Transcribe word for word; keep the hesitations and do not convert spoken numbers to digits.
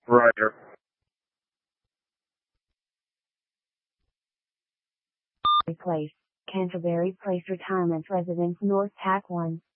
Roger. Place, Canterbury Place Retirement Residence North Pack one.